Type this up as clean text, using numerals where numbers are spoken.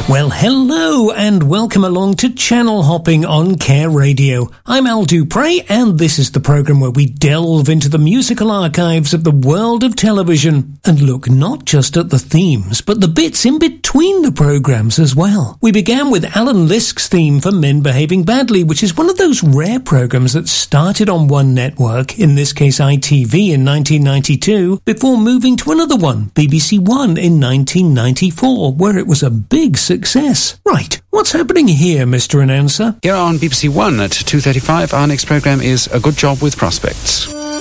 Well, hello and welcome along to Channel Hopping on Care Radio. I'm Al Dupre and this is the programme where we delve into the musical archives of the world of television and look not just at the themes, but the bits in between the programmes as well. We began with Alan Lisk's theme for Men Behaving Badly, which is one of those rare programmes that started on one network, in this case ITV in 1992, before moving to another one, BBC One in 1994, where it was a big success. Right, what's happening here, Mr. Announcer? Here on BBC One at 2:35, our next programme is A Good Job with Prospects.